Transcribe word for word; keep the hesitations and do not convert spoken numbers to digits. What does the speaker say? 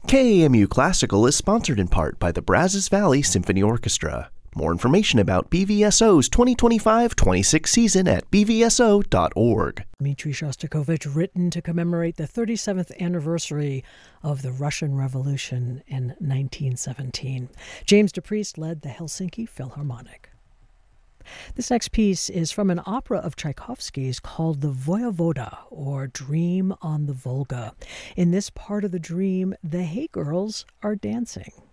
K A M U Classical is sponsored in part by the Brazos Valley Symphony Orchestra. More information about B V S O's twenty twenty-five twenty-six season at b v s o dot org. Dmitry Shostakovich, written to commemorate the thirty-seventh anniversary of the Russian Revolution in nineteen seventeen. James DePriest led the Helsinki Philharmonic. This next piece is from an opera of Tchaikovsky's called The Voyevoda, or Dream on the Volga. In this part of the dream, the Hay Girls are dancing.